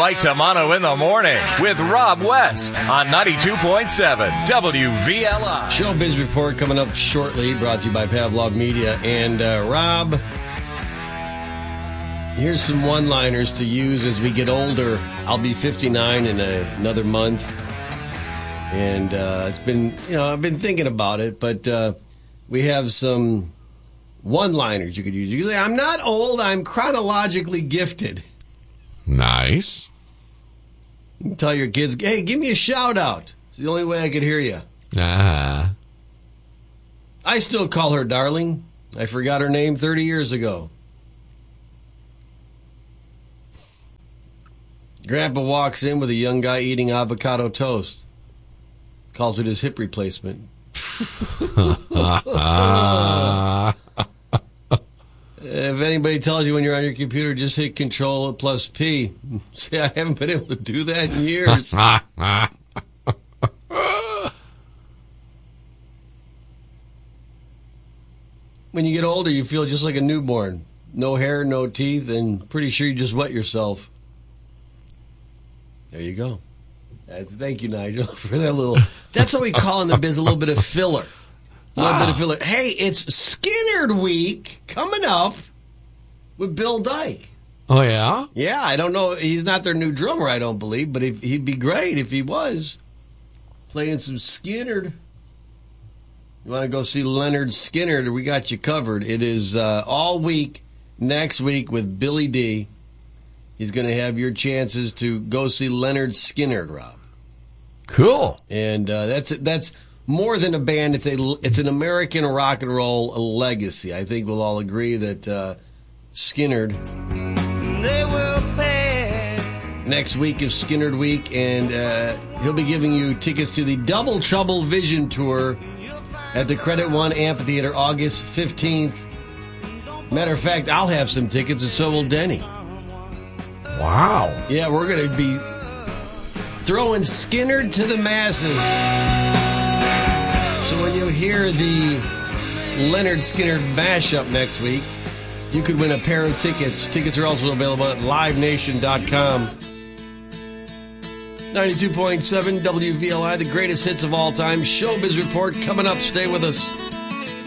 Mike Tamano in the morning with Rob West on 92.7 WVLI. Showbiz Report coming up shortly, brought to you by Pavlov Media. And Rob, here's some one-liners to use as we get older. I'll be 59 in another month. And it's been, I've been thinking about it, but we have some one-liners you could use. You can say, I'm not old, I'm chronologically gifted. Nice. You can tell your kids, hey, give me a shout-out. It's the only way I could hear you. Ah. I still call her darling. I forgot her name 30 years ago. Grandpa walks in with a young guy eating avocado toast. Calls it his hip replacement. If anybody tells you when you're on your computer, just hit Control plus P. Say, I haven't been able to do that in years. When you get older, you feel just like a newborn. No hair, no teeth, and pretty sure you just wet yourself. There you go. Thank you, Nigel, for that little... That's what we call in the biz a little bit of filler. A little bit of filler. Hey, it's Skinnerd Week coming up with Bill Dyke. Oh, yeah? Yeah, I don't know. He's not their new drummer, I don't believe, but he'd be great if he was. Playing some Skinnerd. You want to go see Leonard Skinner? We got you covered. It is all week next week with Billy D. He's going to have your chances to go see Leonard Skinner, Rob. Cool. And that's more than a band. It's an American rock and roll legacy. I think we'll all agree that Skinner. They will pay. Next week is Skinnerd Week, and he'll be giving you tickets to the Double Trouble Vision Tour at the Credit One Amphitheater, August 15th. Matter of fact, I'll have some tickets, and so will Denny. Wow. Yeah, we're going to be throwing Skinnerd to the masses. So when you hear the Leonard Skinner mashup next week, you could win a pair of tickets. Tickets are also available at livenation.com. 92.7 WVLI, the greatest hits of all time. Showbiz Report coming up. Stay with us.